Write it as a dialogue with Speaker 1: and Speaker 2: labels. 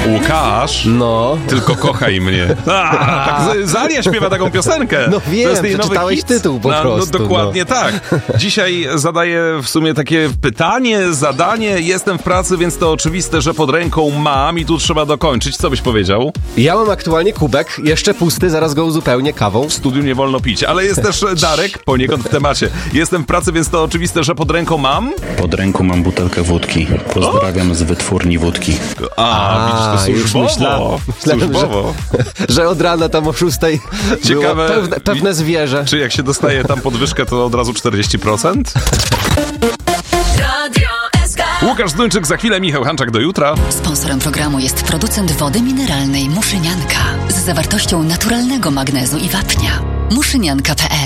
Speaker 1: Łukasz,
Speaker 2: No.
Speaker 1: tylko kochaj mnie. Tak Zalia śpiewa taką piosenkę.
Speaker 2: No wiem,
Speaker 1: to jest jej nowy
Speaker 2: przeczytałeś
Speaker 1: hit.
Speaker 2: tytuł po prostu.
Speaker 1: No dokładnie tak. Dzisiaj zadaję w sumie takie pytanie, zadanie. Jestem w pracy, więc to oczywiste, że pod ręką mam i tu trzeba dokończyć. Co byś powiedział?
Speaker 2: Ja mam aktualnie kubek, jeszcze pusty, zaraz go uzupełnię kawą.
Speaker 1: W studiu nie wolno pić, ale jest też Darek, poniekąd w temacie. Jestem w pracy, więc to oczywiste, że pod ręką mam...
Speaker 3: Pod ręką mam butelkę wódki. Pozdrawiam z wytwórni wódki.
Speaker 1: Widzisz, to
Speaker 2: już
Speaker 1: służbowo. Służbowo.
Speaker 2: Że od rana tam o 6
Speaker 1: Ciekawe,
Speaker 2: było pewne zwierzę.
Speaker 1: Czy jak się dostaje tam podwyżkę, to od razu 40%? Łukasz Zduńczyk, za chwilę Michał Hanczak, do jutra.
Speaker 4: Sponsorem programu jest producent wody mineralnej Muszynianka z zawartością naturalnego magnezu i wapnia. Muszynianka.pl